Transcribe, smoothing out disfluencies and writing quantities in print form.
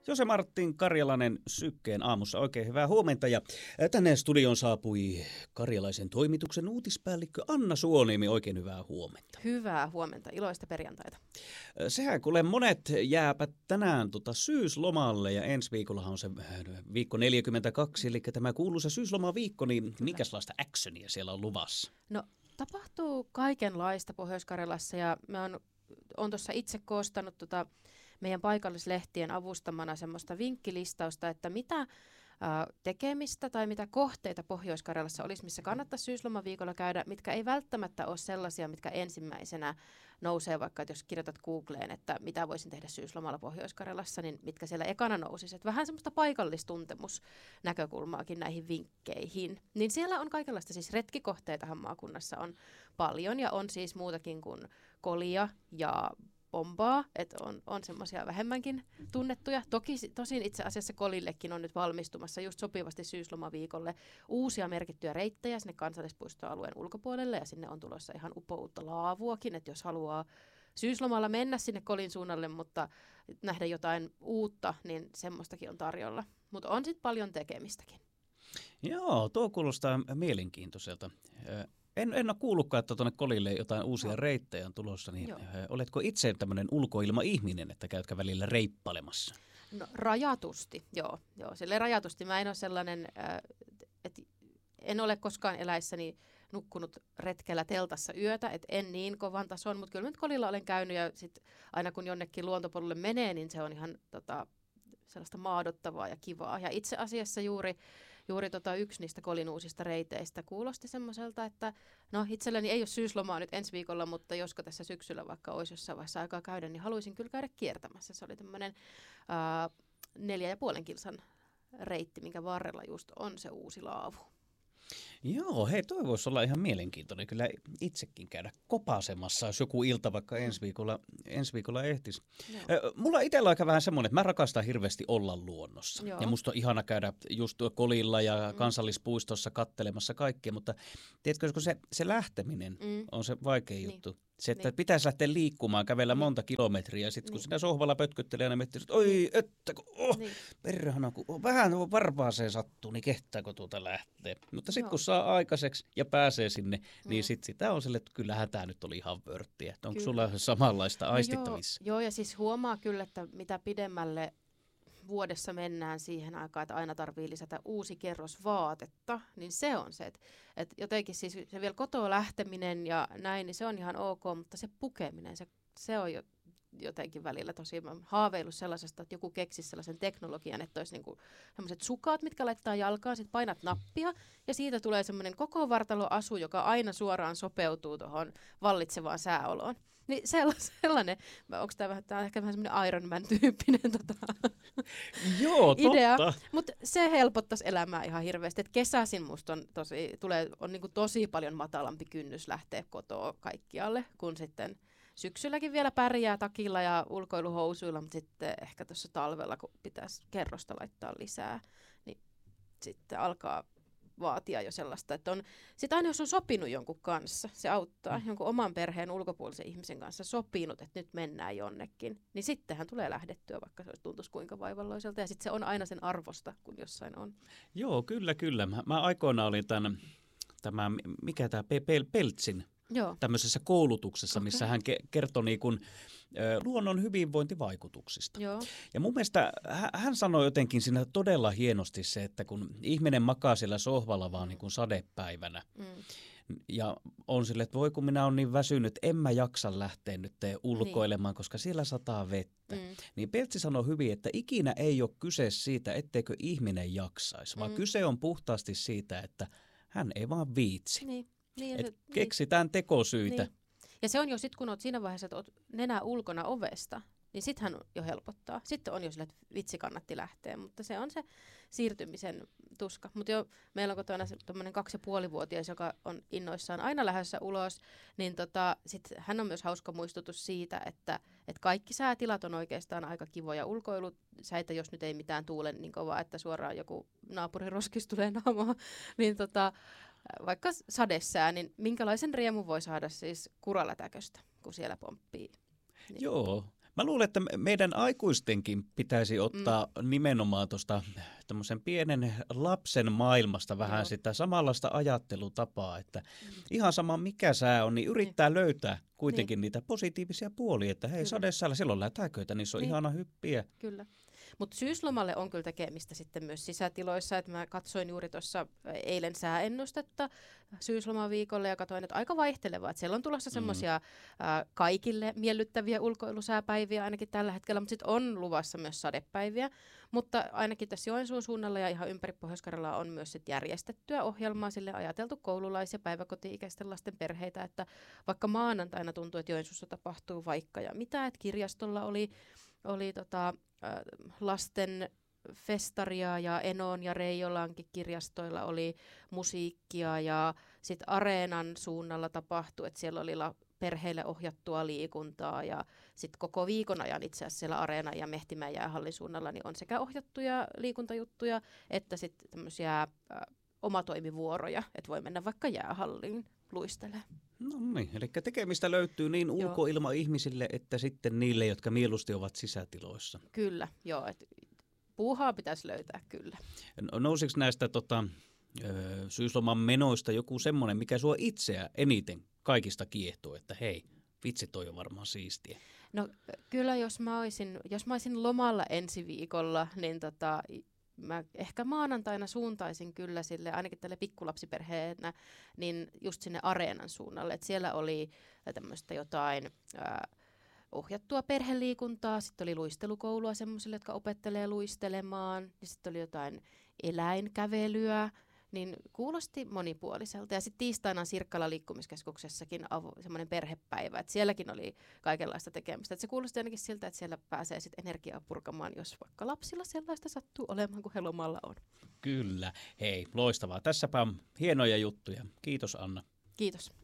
Jose Martin Karjalainen Sykkeen aamussa. Oikein hyvää huomenta. Ja tänne studioon saapui Karjalaisen toimituksen uutispäällikkö Anna Suoniemi. Oikein hyvää huomenta. Hyvää huomenta. Iloista perjantaita. Sehän kuule monet jääpä tänään syyslomalle ja ensi viikollahan on se viikko 42, eli tämä kuuluisa syyslomaviikko, niin minkälaista actionia siellä on luvassa? No tapahtuu kaikenlaista Pohjois-Karjalassa ja olen tuossa itse koostanut meidän paikallislehtien avustamana semmoista vinkkilistausta, että mitä tekemistä tai mitä kohteita Pohjois-Karjalassa olisi, missä kannattaisi syyslomaviikolla käydä, mitkä ei välttämättä ole sellaisia, mitkä ensimmäisenä nousee, vaikka jos kirjoitat Googleen, että mitä voisin tehdä syyslomalla Pohjois-Karjalassa, niin mitkä siellä ekana nousisi. Että vähän semmoista paikallistuntemusnäkökulmaakin näihin vinkkeihin. Niin siellä on kaikenlaista, siis retkikohteitahan maakunnassa on paljon ja on siis muutakin kuin kolia ja pompaa, että on semmoisia vähemmänkin tunnettuja. Tosin itse asiassa kolillekin on nyt valmistumassa just sopivasti syyslomaviikolle uusia merkittyjä reittejä sinne kansallispuistoalueen ulkopuolelle ja sinne on tulossa ihan uutta laavuakin, että jos haluaa syyslomalla mennä sinne kolin suunnalle, mutta nähdä jotain uutta, niin semmoistakin on tarjolla. Mutta on sitten paljon tekemistäkin. Joo, tuo kuulostaa mielenkiintoiselta. En ole kuullutkaan, että tuonne kolille jotain uusia reittejä on tulossa, niin oletko itse tämmöinen ulkoilmaihminen, että käytkö välillä reippailemassa? No rajatusti, joo. Silleen rajatusti. Mä en ole sellainen, että en ole koskaan eläissäni nukkunut retkellä teltassa yötä, että en niin kovan tason, mutta kyllä nyt kolilla olen käynyt ja sit aina kun jonnekin luontopolulle menee, niin se on ihan sellaista maadottavaa ja kivaa. Ja itse asiassa juuri yksi niistä kolin uusista reiteistä kuulosti semmoiselta, että no itselläni ei ole syyslomaa nyt ensi viikolla, mutta josko tässä syksyllä vaikka olisi jossain vaiheessa aikaa käydä, niin haluaisin kyllä käydä kiertämässä. Se oli tämmöinen 4,5 kilsan reitti, minkä varrella just on se uusi laavu. Joo, hei, toi voisi olla ihan mielenkiintoinen kyllä itsekin käydä kopasemassa, jos joku ilta vaikka ensi viikolla ehtisi. Mulla itsellä on aika vähän semmoinen, että mä rakastan hirveästi olla luonnossa. Joo. Ja musta on ihana käydä just kolilla ja kansallispuistossa kattelemassa kaikkea, mutta tiedätkö, kun se lähteminen on se vaikea juttu. Se, että pitäisi lähteä liikkumaan, kävellä monta kilometriä, ja sitten kun sinä sohvalla pötköttelee, ja miettii, että oi, että perhana, kun vähän varpaaseen sattuu, niin kehtääkö tuota lähteä. Mutta sitten kun saa aikaiseksi ja pääsee sinne, niin sitten sitä on sille, että kyllähän tämä nyt oli ihan vörttiä. Onko sulla samanlaista aistittavissa? Joo, ja siis huomaa kyllä, että mitä pidemmälle vuodessa mennään siihen aikaan, että aina tarvii lisätä uusi kerros vaatetta, niin se on se, että jotenkin siis se vielä kotoa lähteminen ja näin, niin se on ihan ok, mutta se pukeminen, se on jotenkin välillä tosi, mä haaveillut sellaisesta, että joku keksisi sellaisen teknologian, että olisi niinku sellaiset sukat, mitkä laittaa jalkaan, sit painat nappia ja siitä tulee semmoinen koko vartaloasu, joka aina suoraan sopeutuu tuohon vallitsevaan sääoloon. Niin sellainen, onko tämä on ehkä vähän semmoinen Iron Man-tyyppinen Joo, idea, totta. mutta se helpottaisi elämää ihan hirveästi, että kesäisin musta on niinku tosi paljon matalampi kynnys lähteä kotoa kaikkialle, kun sitten syksylläkin vielä pärjää takilla ja ulkoiluhousuilla, mutta sitten ehkä tuossa talvella, kun pitäisi kerrosta laittaa lisää, niin sitten alkaa vaatia jo sellaista, että sitten aina jos on sopinut jonkun kanssa, se auttaa jonkun oman perheen ulkopuolisen ihmisen kanssa sopinut, että nyt mennään jonnekin, niin sittenhän tulee lähdettyä, vaikka se tuntuisi kuinka vaivalloiselta, ja sitten se on aina sen arvosta, kun jossain on. Joo, kyllä. Mä aikoinaan olin mikä tämä Peltsin tämmöisessä koulutuksessa, missä hän kertoi niin kuin luonnon hyvinvointivaikutuksista. Joo. Ja mun mielestä hän sanoi jotenkin siinä todella hienosti se, että kun ihminen makaa siellä sohvalla vaan niin kuin sadepäivänä, ja on sille, että voi kun minä olen niin väsynyt, en mä jaksa lähteä nyt ulkoilemaan, koska siellä sataa vettä. Niin Peltsi sanoi hyvin, että ikinä ei ole kyse siitä, etteikö ihminen jaksaisi, vaan kyse on puhtaasti siitä, että hän ei vaan viitsi. Keksitään tekosyitä. Niin. Ja se on jo sitten, kun olet siinä vaiheessa, että olet nenä ulkona ovesta, niin sittenhän jo helpottaa. Sitten on jo sille, että vitsi kannatti lähteä, mutta se on se siirtymisen tuska. Mutta jo meillä on kotona tuommoinen 2,5-vuotias, joka on innoissaan aina lähdössä ulos, niin sit hän on myös hauska muistutus siitä, että kaikki säätilat on oikeastaan aika kivoja ulkoilusäitä, jos nyt ei mitään tuule niin kovaa, että suoraan joku naapuriroskis tulee naamaan, niin vaikka sadesää, niin minkälaisen riemun voi saada siis kuralätäköstä, kun siellä pomppii? Niin. Joo. Mä luulen, että meidän aikuistenkin pitäisi ottaa nimenomaan tuosta tämmöisen pienen lapsen maailmasta vähän sitä samanlaista ajattelutapaa, että ihan sama mikä sää on, niin yrittää löytää kuitenkin niitä positiivisia puolia, että hei sadesäällä, siellä on lätäköitä, niin se on ihana hyppiä. Kyllä. Mutta syyslomalle on kyllä tekemistä sitten myös sisätiloissa, että mä katsoin juuri tuossa eilen sääennustetta syyslomaviikolle ja katsoin, että aika vaihtelevaa, että siellä on tulossa semmoisia kaikille miellyttäviä ulkoilusääpäiviä ainakin tällä hetkellä, mutta sitten on luvassa myös sadepäiviä, mutta ainakin tässä Joensuun suunnalla ja ihan ympäri Pohjois-Karjalaa on myös sit järjestettyä ohjelmaa sille ajateltu koululais- ja päiväkoti-ikäisten lasten perheitä, että vaikka maanantaina tuntuu, että Joensuussa tapahtuu vaikka ja mitä, että kirjastolla oli lasten festaria ja Enon ja Reijolankin kirjastoilla oli musiikkia ja sitten Areenan suunnalla tapahtui, että siellä oli perheille ohjattua liikuntaa ja sitten koko viikon ajan itse asiassa siellä Areenan ja Mehtimäen jäähallin suunnalla niin on sekä ohjattuja liikuntajuttuja että sitten tämmöisiä omatoimivuoroja, että voi mennä vaikka jäähalliin luistelemaan. No niin, eli tekemistä löytyy niin ulkoilma-ihmisille että sitten niille, jotka mieluusti ovat sisätiloissa. Kyllä, joo. Puuhaa pitäisi löytää kyllä. Nousiko näistä syysloman menoista joku semmoinen, mikä sua itseä eniten kaikista kiehtoo, että hei, vitsi toi on varmaan siistiä? No kyllä, jos mä olisin lomalla ensi viikolla, niin mä ehkä maanantaina suuntaisin kyllä sille, ainakin tälle pikkulapsiperheenä, niin just sinne Areenan suunnalle. Et siellä oli tämmöistä jotain ohjattua perheliikuntaa, sitten oli luistelukoulua semmoisille, jotka opettelee luistelemaan, ja sitten oli jotain eläinkävelyä, niin kuulosti monipuoliselta. Ja sitten tiistaina on Sirkkalan liikkumiskeskuksessakin semmoinen perhepäivä, että sielläkin oli kaikenlaista tekemistä. Et se kuulosti ainakin siltä, että siellä pääsee sitten energiaa purkamaan, jos vaikka lapsilla sellaista sattuu olemaan, kun he lomalla on. Kyllä. Hei, loistavaa. Tässäpä on hienoja juttuja. Kiitos Anna. Kiitos.